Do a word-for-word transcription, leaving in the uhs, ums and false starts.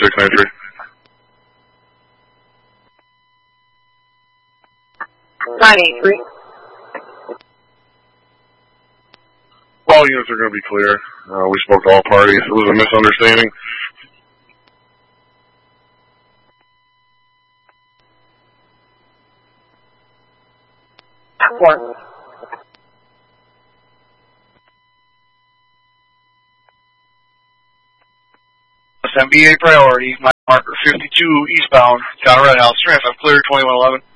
six nine three. nine eight three. All units are going to be clear. Uh, we spoke to all parties. It was a misunderstanding. Four. M B A priority, marker fifty-two eastbound, Colorado House, strength, I'm clear, twenty-one eleven.